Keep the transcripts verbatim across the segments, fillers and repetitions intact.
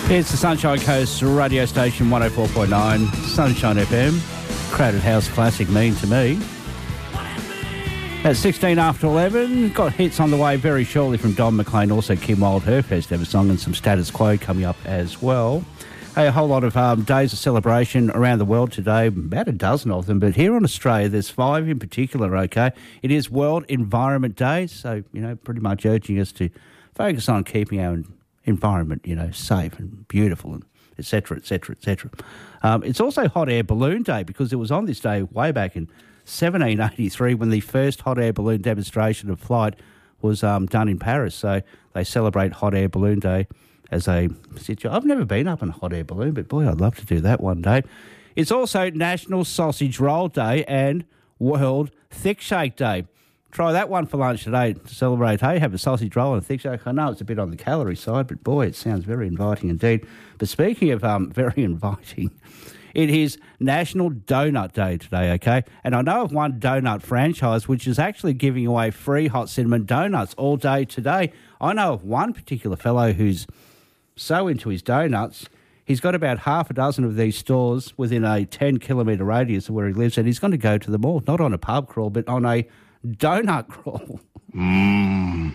It's the Sunshine Coast radio station one oh four point nine, Sunshine F M. Crowded House classic, Mean to Me. At sixteen after eleven, got hits on the way very shortly from Don McLean, also Kim Wilde, her first ever song, and some Status Quo coming up as well. Hey, a whole lot of um, days of celebration around the world today, about a dozen of them, but here in Australia there's five in particular, okay? It is World Environment Day, so, you know, pretty much urging us to focus on keeping our environment, you know, safe and beautiful, and et cetera, et cetera, et cetera. Um, it's also Hot Air Balloon Day because it was on this day way back in seventeen eighty-three when the first hot air balloon demonstration of flight was um, done in Paris. So they celebrate Hot Air Balloon Day as a situation. I've never been up in a hot air balloon, but boy, I'd love to do that one day. It's also National Sausage Roll Day and World Thick Shake Day. Try that one for lunch today to celebrate. Hey, have a sausage roll and a thick shake. I know it's a bit on the calorie side, but boy, it sounds very inviting indeed. But speaking of um, very inviting, it is National Donut Day today, okay? And I know of one donut franchise which is actually giving away free hot cinnamon donuts all day today. I know of one particular fellow who's so into his donuts, he's got about half a dozen of these stores within a ten kilometre radius of where he lives, and he's going to go to them all, not on a pub crawl, but on a donut crawl. Mmm,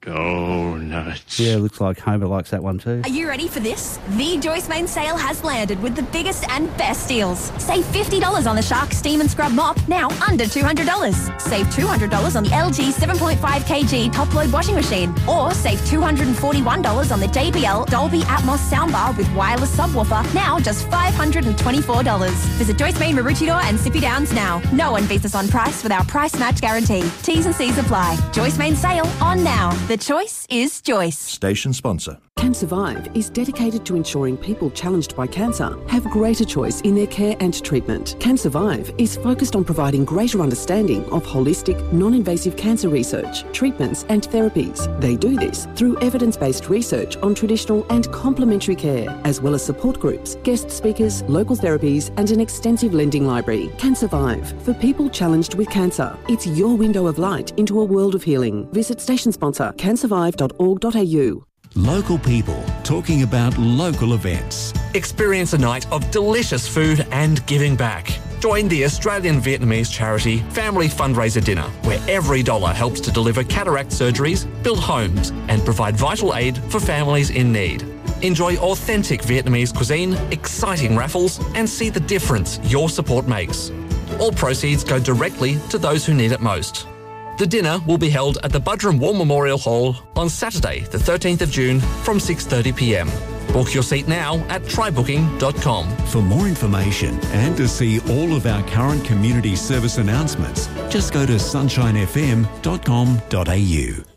donuts. Yeah, looks like Homer likes that one too. Are you ready for this? The Joyce Main sale has landed with the biggest and best deals. Save fifty dollars on the Shark Steam and Scrub Mop, now under two hundred dollars. Save two hundred dollars on the L G seven point five kilogram top-load washing machine. Or save two hundred forty-one dollars on the J B L Dolby Atmos soundbar with wireless subwoofer, now just five hundred twenty-four dollars. Visit Joyce Main Maroochydore and Sippy Downs now. No one beats us on price with our price match guarantee. T's and C's apply. Joyce Main sale on now. The choice is Joyce. Station sponsor. CanSurvive is dedicated to ensuring people challenged by cancer have greater choice in their care and treatment. CanSurvive is focused on providing greater understanding of holistic, non-invasive cancer research, treatments and therapies. They do this through evidence-based research on traditional and complementary care, as well as support groups, guest speakers, local therapies and an extensive lending library. CanSurvive, for people challenged with cancer. It's your window of light into a world of healing. Visit station sponsor can survive dot org dot a u. Local people talking about local events. Experience a night of delicious food and giving back. Join the Australian Vietnamese charity Family Fundraiser Dinner, where every dollar helps to deliver cataract surgeries, build homes, and provide vital aid for families in need. Enjoy authentic Vietnamese cuisine, exciting raffles, and see the difference your support makes. All proceeds go directly to those who need it most. The dinner will be held at the Budrum War Memorial Hall on Saturday, the thirteenth of June from six thirty p m. Book your seat now at try booking dot com. For more information and to see all of our current community service announcements, just go to sunshine f m dot com dot a u.